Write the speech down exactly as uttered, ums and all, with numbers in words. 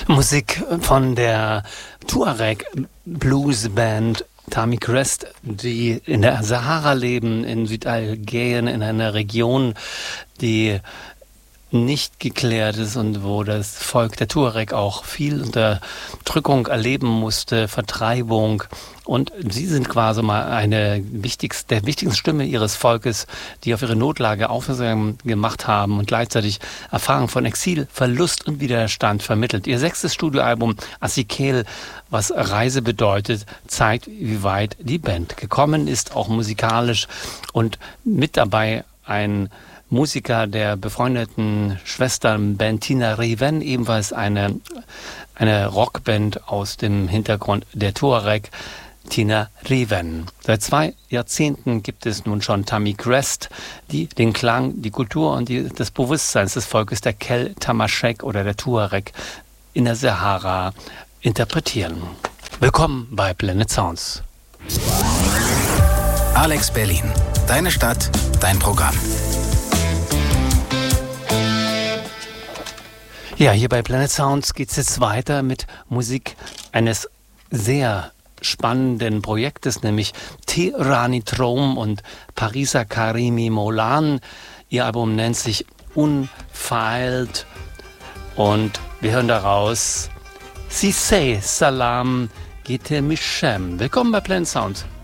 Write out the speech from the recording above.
Musik von der Tuareg Blues Band Tammy Crest, die in der Sahara leben, in Südalgerien, in einer Region, die nicht geklärt ist und wo das Volk der Tuareg auch viel Unterdrückung erleben musste, Vertreibung. Und sie sind quasi mal eine wichtigste, der wichtigsten Stimme ihres Volkes, die auf ihre Notlage aufmerksam gemacht haben und gleichzeitig Erfahrungen von Exil, Verlust und Widerstand vermittelt. Ihr sechstes Studioalbum Asikel, was Reise bedeutet, zeigt, wie weit die Band gekommen ist, auch musikalisch, und mit dabei ein Musiker der befreundeten Schwesternband Tina Riven, ebenfalls eine, eine Rockband aus dem Hintergrund der Tuareg, Tina Riven. Seit zwei Jahrzehnten gibt es nun schon Tammy Crest, die den Klang, die Kultur und die, das Bewusstsein des Volkes der Kel Tamashek oder der Tuareg in der Sahara interpretieren. Willkommen bei Planet Sounds. Alex Berlin. Deine Stadt, dein Programm. Ja, hier bei Planet Sounds geht es jetzt weiter mit Musik eines sehr spannenden Projektes, nämlich Tehrani Trom und Parisa Karimi Molan. Ihr Album nennt sich Unfiled und wir hören daraus Sisei Salam Gite Mishem. Willkommen bei Planet Sounds.